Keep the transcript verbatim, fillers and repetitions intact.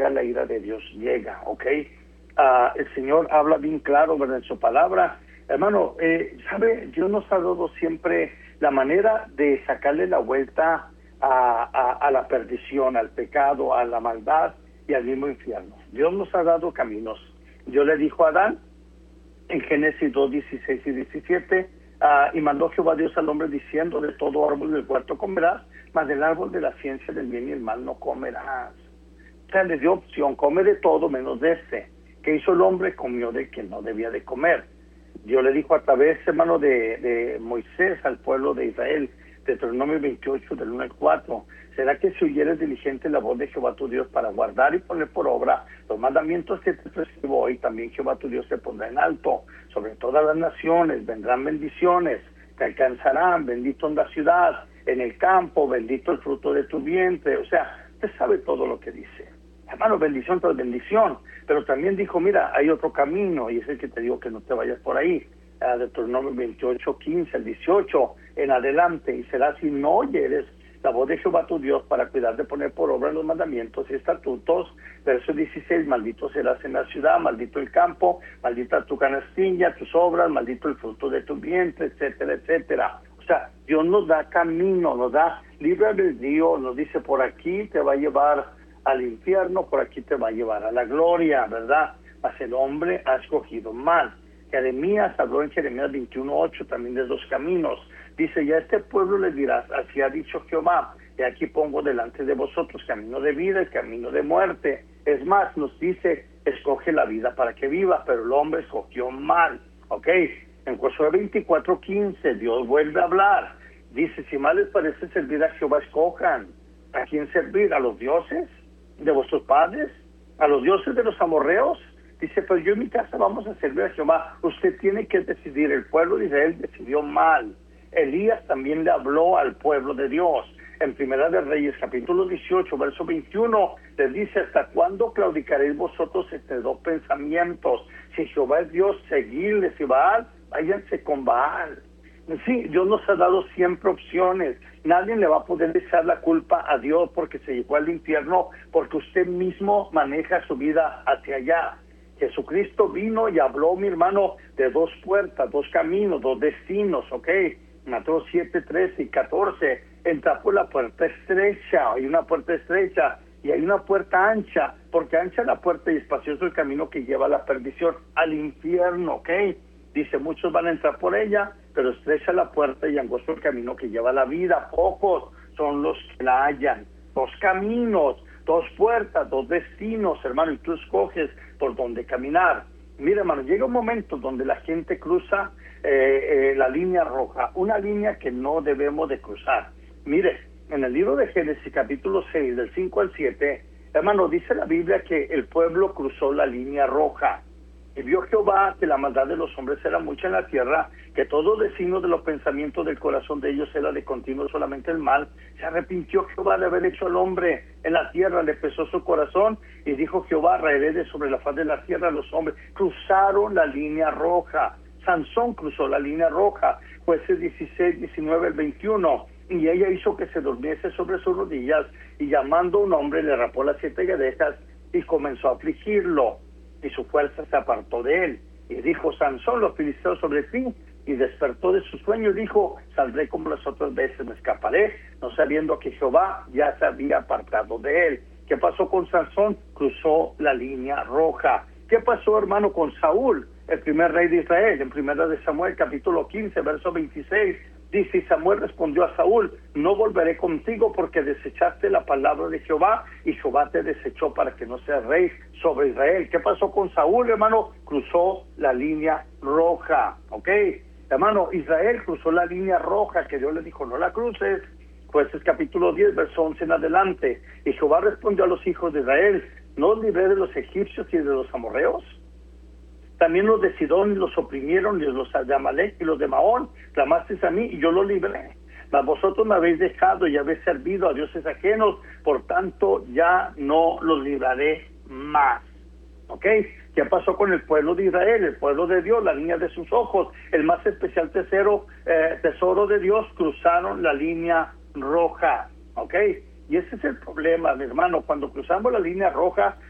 llega, la ira de Dios llega, ¿ok? Uh, el Señor habla bien claro, ¿verdad?, en su palabra. Hermano, eh, ¿sabe? Dios nos ha dado siempre la manera de sacarle la vuelta a, a, a la perdición, al pecado, a la maldad y al mismo infierno. Dios nos ha dado caminos. Dios le dijo a Adán, en Génesis dos, dieciséis y diecisiete, uh, y mandó Jehová Dios al hombre diciendo, de todo árbol del huerto comerás, mas del árbol de la ciencia del bien y el mal no comerás. O sea, le dio opción, come de todo menos de este. ¿Qué hizo el hombre? Comió de que no debía de comer. Dios le dijo a través, hermano, de, de Moisés al pueblo de Israel, Deuteronomio veintiocho, del uno al cuatro, ¿será que si oyeres diligente la voz de Jehová tu Dios para guardar y poner por obra los mandamientos que te prescribo hoy, también Jehová tu Dios te pondrá en alto? Sobre todas las naciones vendrán bendiciones, te alcanzarán, bendito en la ciudad, en el campo, bendito el fruto de tu vientre. O sea, usted sabe todo lo que dice. Hermano, bendición tras bendición. Pero también dijo, mira, hay otro camino, y es el que te digo que no te vayas por ahí. Uh, Deuteronomio veintiocho, quince, el dieciocho, en adelante, y será si no oyeres la voz de Jehová tu Dios para cuidar de poner por obra los mandamientos y estatutos. Verso dieciséis, maldito serás en la ciudad, maldito el campo, maldita tu canastilla, tus obras, maldito el fruto de tu vientre, etcétera, etcétera. O sea, Dios nos da camino, nos da libre albedrío, nos dice, por aquí te va a llevar al infierno, por aquí te va a llevar a la gloria, ¿verdad? Mas el hombre ha escogido mal. Jeremías habló en Jeremías veintiuno, ocho también de dos caminos. Dice, ya a este pueblo le dirás, así ha dicho Jehová, y aquí pongo delante de vosotros camino de vida y camino de muerte. Es más, nos dice, escoge la vida para que viva, pero el hombre escogió mal, ¿ok? En Josué veinticuatro, quince, Dios vuelve a hablar. Dice, si mal les parece servir a Jehová, escojan. ¿A quién servir? ¿A los dioses de vuestros padres? ¿A los dioses de los amorreos? Dice, pero yo en mi casa vamos a servir a Jehová. Usted tiene que decidir. El pueblo de Israel decidió mal. Elías también le habló al pueblo de Dios. En Primera de Reyes, capítulo dieciocho, verso veintiuno, les dice, ¿hasta cuándo claudicaréis vosotros entre dos pensamientos? Si Jehová es Dios, seguidle. Si Baal, váyanse con Baal. Sí, Dios nos ha dado siempre opciones. Nadie le va a poder echar la culpa a Dios porque se llevó al infierno, porque usted mismo maneja su vida hacia allá. Jesucristo vino y habló, mi hermano, de dos puertas, dos caminos, dos destinos, ¿ok? Mateo siete, trece y catorce. Entra por la puerta estrecha, hay una puerta estrecha y hay una puerta ancha, porque ancha la puerta y espacioso el camino que lleva a la perdición, al infierno, ¿ok? Dice, muchos van a entrar por ella, pero estrecha la puerta y angosto el camino que lleva a la vida. Pocos son los que la hallan. Dos caminos, dos puertas, dos destinos, hermano, y tú escoges por dónde caminar. Mira, hermano, llega un momento donde la gente cruza eh, eh, la línea roja, una línea que no debemos de cruzar. Mire, en el libro de Génesis, capítulo seis, del cinco al siete, hermano, dice la Biblia que el pueblo cruzó la línea roja. Y vio Jehová que la maldad de los hombres era mucha en la tierra, que todo designio de los pensamientos del corazón de ellos era de continuo solamente el mal. Se arrepintió Jehová de haber hecho al hombre en la tierra, le pesó su corazón, y dijo Jehová, raeré de sobre la faz de la tierra a los hombres. Cruzaron la línea roja. Sansón cruzó la línea roja. Jueces dieciséis, diecinueve, el veintiuno. Y ella hizo que se durmiese sobre sus rodillas, y llamando a un hombre le rapó las siete guedejas y comenzó a afligirlo. Y su fuerza se apartó de él. Y dijo Sansón, los filisteos sobre ti. Y despertó de su sueño y dijo, saldré como las otras veces, me escaparé, no sabiendo que Jehová ya se había apartado de él. ¿Qué pasó con Sansón? Cruzó la línea roja. ¿Qué pasó, hermano, con Saúl, el primer rey de Israel? En Primera de Samuel, capítulo quince, verso veintiséis, dice, y Samuel respondió a Saúl, no volveré contigo porque desechaste la palabra de Jehová, y Jehová te desechó para que no seas rey sobre Israel. ¿Qué pasó con Saúl, hermano? Cruzó la línea roja, ¿ok? Hermano, Israel cruzó la línea roja que Dios le dijo, no la cruces. Jueces capítulo diez, verso once en adelante. Y Jehová respondió a los hijos de Israel, ¿no os libré de los egipcios y de los amorreos? También los de Sidón los oprimieron, y los de Amalek y los de Maón, clamasteis a mí y yo los libré. Mas vosotros me habéis dejado y habéis servido a dioses ajenos, por tanto ya no los libraré más. ¿Ok? ¿Qué pasó con el pueblo de Israel? El pueblo de Dios, la línea de sus ojos, el más especial tesoro, eh, tesoro de Dios, cruzaron la línea roja. ¿Ok? Y ese es el problema, mi hermano. Cuando cruzamos la línea roja,